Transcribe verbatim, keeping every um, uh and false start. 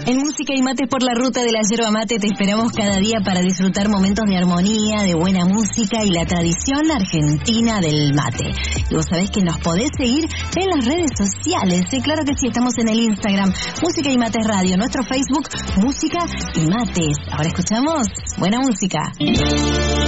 En Música y Mates por la Ruta de la Yerba Mate te esperamos cada día para disfrutar momentos de armonía, de buena música y la tradición argentina del mate. Y vos sabés que nos podés seguir en las redes sociales. Sí, claro que sí, estamos en el Instagram Música y Mates Radio, nuestro Facebook Música y Mates. Ahora escuchamos buena música.